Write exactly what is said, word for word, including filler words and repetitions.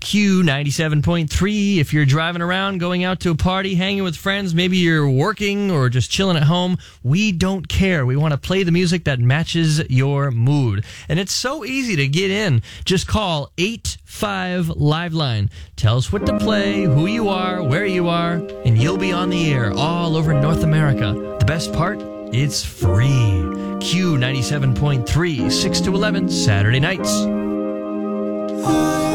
Q ninety-seven point three. If you're driving around, going out to a party, hanging with friends, maybe you're working or just chilling at home, we don't care. We want to play the music that matches your mood. And it's so easy to get in. Just call eight five Liveline. Tell us what to play, who you are, where you are, and you'll be on the air all over North America. The best part? It's free. Q ninety-seven point three, six to eleven, Saturday nights.